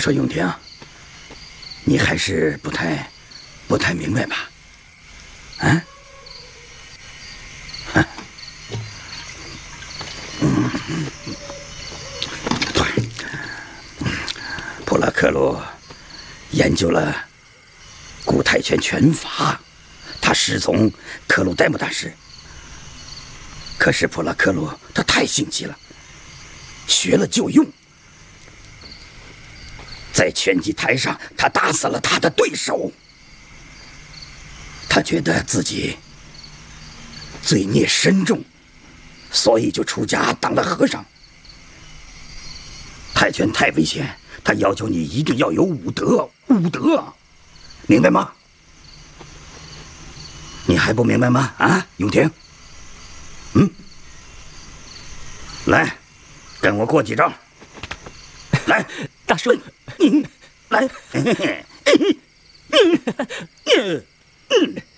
说永婷，你还是不太明白吧？啊？对，普拉克鲁研究了古泰拳拳法，他师从克鲁戴姆大师。可是普拉克鲁他太心急了，学了就用。在拳击台上，他打死了他的对手。他觉得自己罪孽深重，所以就出家当了和尚。泰拳太危险，他要求你一定要有武德，明白吗？你还不明白吗？啊，永婷。来，跟我过几招。来， 大叔， 来。